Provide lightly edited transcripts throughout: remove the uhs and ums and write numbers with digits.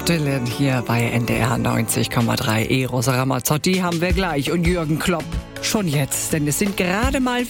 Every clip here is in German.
Dylan hier bei NDR 90,3. Eros Ramazzotti haben wir gleich und Jürgen Klopp schon jetzt, denn es sind gerade mal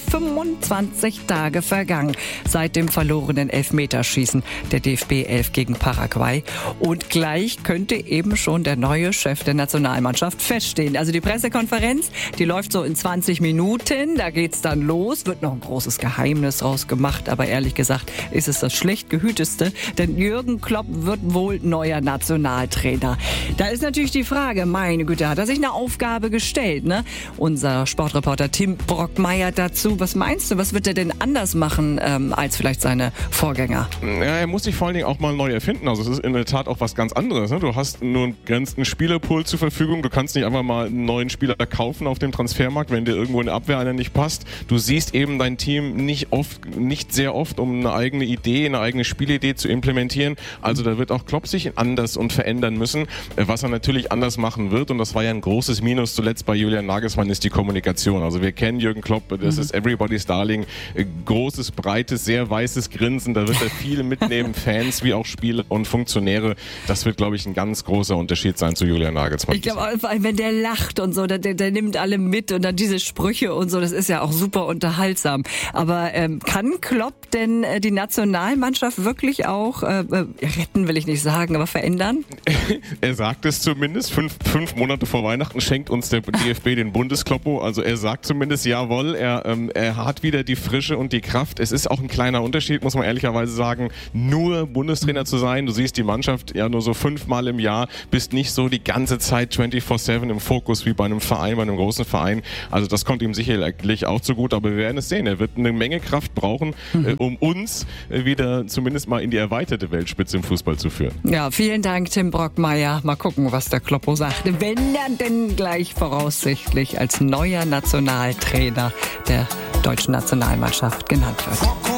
25 Tage vergangen seit dem verlorenen Elfmeterschießen der DFB 11 gegen Paraguay. Und gleich könnte eben schon der neue Chef der Nationalmannschaft feststehen. Also die Pressekonferenz, die läuft so in 20 Minuten, da geht's dann los, wird noch ein großes Geheimnis draus gemacht, aber ehrlich gesagt ist es das schlecht gehüteste, denn Jürgen Klopp wird wohl neuer Nationaltrainer. Da ist natürlich die Frage, meine Güte, hat er sich eine Aufgabe gestellt, ne? Unser Sportreporter Tim Brockmeier dazu. Was meinst du, was wird er denn anders machen als vielleicht seine Vorgänger? Ja, er muss sich vor allen Dingen auch mal neu erfinden. Also es ist in der Tat auch was ganz anderes. Ne? Du hast nur einen begrenzten Spielerpool zur Verfügung. Du kannst nicht einfach mal einen neuen Spieler kaufen auf dem Transfermarkt, wenn dir irgendwo in der Abwehr einer nicht passt. Du siehst eben dein Team nicht sehr oft, um eine eigene Idee, eine eigene Spielidee zu implementieren. Also da wird auch Klopp sich anders und verändern müssen. Was er natürlich anders machen wird, und das war ja ein großes Minus zuletzt bei Julian Nagelsmann, ist die Kommunikation. Also wir kennen Jürgen Klopp, das ist everybody's darling. Großes, breites, sehr weißes Grinsen. Da wird er viel mitnehmen, Fans wie auch Spieler und Funktionäre. Das wird, glaube ich, ein ganz großer Unterschied sein zu Julian Nagelsmann. Ich glaube, wenn der lacht und so, der nimmt alle mit und dann diese Sprüche und so, das ist ja auch super unterhaltsam. Aber kann Klopp denn die Nationalmannschaft wirklich auch retten, will ich nicht sagen, aber verändern? Er sagt es zumindest. Fünf Monate vor Weihnachten schenkt uns der DFB den Bundeskloppo. Also er sagt zumindest, jawohl, er hat wieder die Frische und die Kraft. Es ist auch ein kleiner Unterschied, muss man ehrlicherweise sagen, nur Bundestrainer zu sein. Du siehst die Mannschaft ja nur so 5-mal im Jahr, bist nicht so die ganze Zeit 24/7 im Fokus wie bei einem Verein, bei einem großen Verein. Also das kommt ihm sicherlich auch zugute, aber wir werden es sehen. Er wird eine Menge Kraft brauchen, um uns wieder zumindest mal in die erweiterte Weltspitze im Fußball zu führen. Ja, vielen Dank, Tim Brockmeier. Mal gucken, was der Kloppo sagt. Wenn er denn gleich voraussichtlich als neuer Nationaltrainer der deutschen Nationalmannschaft genannt wird.